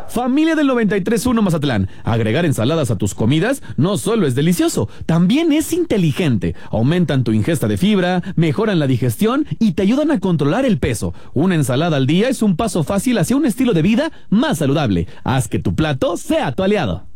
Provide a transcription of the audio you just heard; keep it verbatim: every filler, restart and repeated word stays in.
Familia del noventa y tres punto uno Mazatlán, agregar ensaladas a tus comidas no solo es delicioso, también es inteligente. Aumentan tu ingesta de fibra, mejoran la digestión y te ayudan a controlar el peso. Una ensalada al día es un paso fácil hacia un estilo de vida más saludable. Haz que tu plato sea tu aliado.